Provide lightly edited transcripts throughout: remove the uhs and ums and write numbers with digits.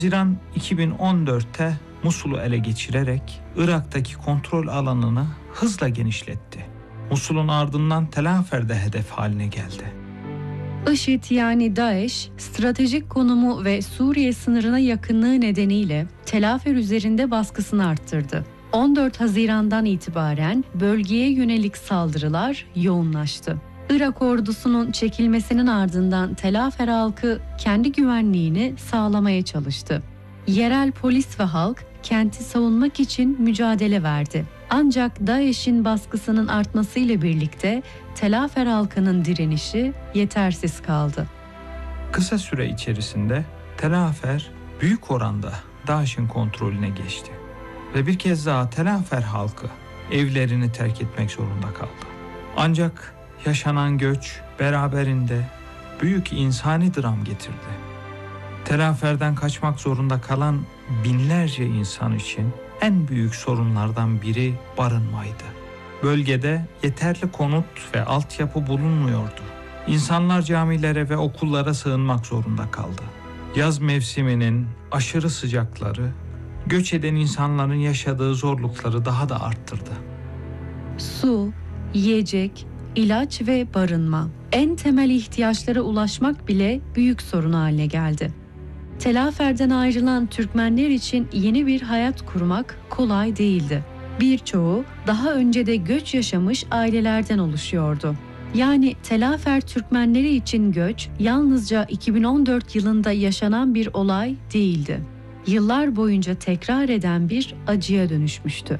Haziran 2014'te Musul'u ele geçirerek Irak'taki kontrol alanını hızla genişletti. Musul'un ardından Tel Afer'de hedef haline geldi. IŞİD yani DAEŞ, stratejik konumu ve Suriye sınırına yakınlığı nedeniyle Tel Afer üzerinde baskısını arttırdı. 14 Haziran'dan itibaren bölgeye yönelik saldırılar yoğunlaştı. Irak ordusunun çekilmesinin ardından Tel Afer halkı kendi güvenliğini sağlamaya çalıştı. Yerel polis ve halk kenti savunmak için mücadele verdi. Ancak DAEŞ'in baskısının artmasıyla birlikte Tel Afer halkının direnişi yetersiz kaldı. Kısa süre içerisinde Tel Afer büyük oranda DAEŞ'in kontrolüne geçti. Ve bir kez daha Tel Afer halkı evlerini terk etmek zorunda kaldı. Ancak yaşanan göç beraberinde büyük insani dram getirdi. Tel Afer'den kaçmak zorunda kalan binlerce insan için en büyük sorunlardan biri barınmaydı. Bölgede yeterli konut ve altyapı bulunmuyordu. İnsanlar camilere ve okullara sığınmak zorunda kaldı. Yaz mevsiminin aşırı sıcakları göç eden insanların yaşadığı zorlukları daha da arttırdı. Su, yiyecek, ilaç ve barınma, en temel ihtiyaçlara ulaşmak bile büyük sorun haline geldi. Tel Afer'den ayrılan Türkmenler için yeni bir hayat kurmak kolay değildi. Birçoğu daha önce de göç yaşamış ailelerden oluşuyordu. Yani Tel Afer Türkmenleri için göç yalnızca 2014 yılında yaşanan bir olay değildi. Yıllar boyunca tekrar eden bir acıya dönüşmüştü.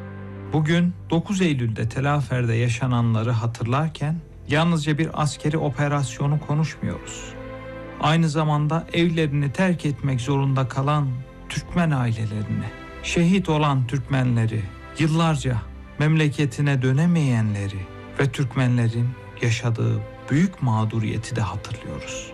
Bugün 9 Eylül'de Tel Afer'de yaşananları hatırlarken yalnızca bir askeri operasyonu konuşmuyoruz. Aynı zamanda evlerini terk etmek zorunda kalan Türkmen ailelerini, şehit olan Türkmenleri, yıllarca memleketine dönemeyenleri ve Türkmenlerin yaşadığı büyük mağduriyeti de hatırlıyoruz.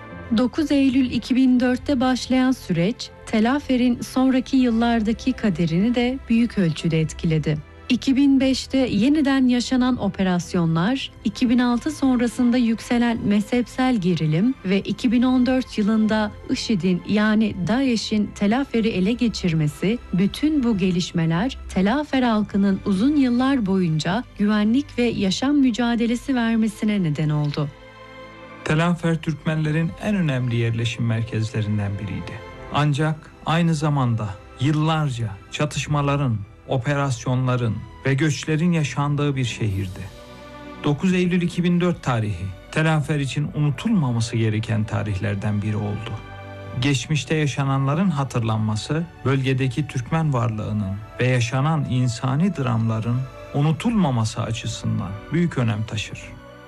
9 Eylül 2004'te başlayan süreç, Tel Afer'in sonraki yıllardaki kaderini de büyük ölçüde etkiledi. 2005'te yeniden yaşanan operasyonlar, 2006 sonrasında yükselen mezhepsel gerilim ve 2014 yılında IŞİD'in yani DAEŞ'in Tel Afer'i ele geçirmesi, bütün bu gelişmeler Tel Afer halkının uzun yıllar boyunca güvenlik ve yaşam mücadelesi vermesine neden oldu. Tel Afer Türkmenlerin en önemli yerleşim merkezlerinden biriydi. Ancak aynı zamanda yıllarca çatışmaların, operasyonların ve göçlerin yaşandığı bir şehirdi. 9 Eylül 2004 tarihi Tel Afer için unutulmaması gereken tarihlerden biri oldu. Geçmişte yaşananların hatırlanması, bölgedeki Türkmen varlığının ve yaşanan insani dramların unutulmaması açısından büyük önem taşır.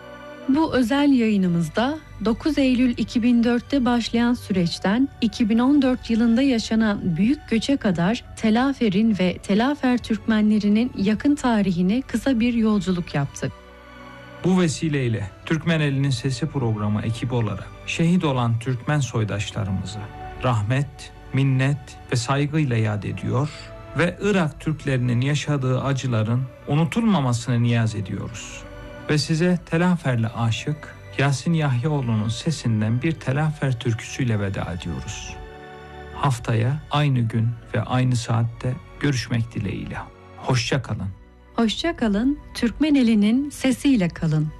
Bu özel yayınımızda 9 Eylül 2004'te başlayan süreçten 2014 yılında yaşanan büyük göçe kadar Tel Afer'in ve Tel Afer Türkmenlerinin yakın tarihine kısa bir yolculuk yaptık. Bu vesileyle Türkmen Eli'nin Sesi programı ekibi olarak şehit olan Türkmen soydaşlarımızı rahmet, minnet ve saygıyla yad ediyor ve Irak Türklerinin yaşadığı acıların unutulmamasını niyaz ediyoruz. Ve size Tel Afer'le aşık Yasin Yahyaoğlu'nun sesinden bir Tel Afer türküsüyle veda ediyoruz. Haftaya aynı gün ve aynı saatte görüşmek dileğiyle. Hoşça kalın. Hoşça kalın, Türkmen Eli'nin sesiyle kalın.